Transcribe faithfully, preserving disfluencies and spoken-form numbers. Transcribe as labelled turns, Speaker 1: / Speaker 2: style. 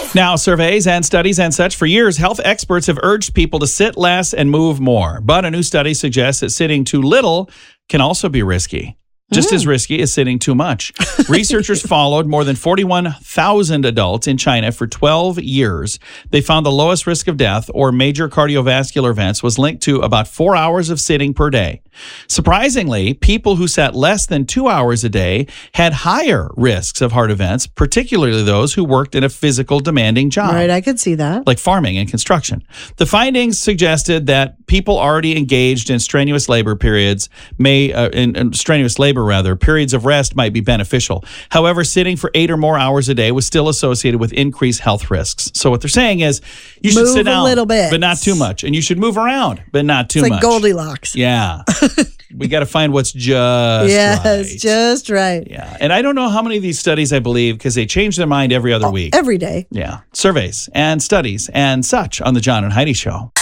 Speaker 1: Now, surveys and studies and such, for years, health experts have urged people to sit less and move more. But a new study suggests that sitting too little can also be risky. Just mm. as risky as sitting too much. Researchers followed more than forty-one thousand adults in China for twelve years. They found the lowest risk of death or major cardiovascular events was linked to about four hours of sitting per day. Surprisingly, people who sat less than two hours a day had higher risks of heart events, particularly those who worked in a physical demanding job.
Speaker 2: Right, I could see that.
Speaker 1: Like farming and construction. The findings suggested that people already engaged in strenuous labor periods may, uh, in, in strenuous labor rather, periods of rest might be beneficial. However, sitting for eight or more hours a day was still associated with increased health risks. So what they're saying is you should
Speaker 2: move
Speaker 1: sit down
Speaker 2: a little bit,
Speaker 1: but not too much. And you should move around, but not too
Speaker 2: it's
Speaker 1: much.
Speaker 2: Like Goldilocks.
Speaker 1: Yeah. We got to find what's just
Speaker 2: yes,
Speaker 1: right.
Speaker 2: just right.
Speaker 1: Yeah. And I don't know how many of these studies I believe because they change their mind every other
Speaker 2: oh,
Speaker 1: week.
Speaker 2: Every day.
Speaker 1: Yeah. Surveys and studies and such on the John and Heidi Show.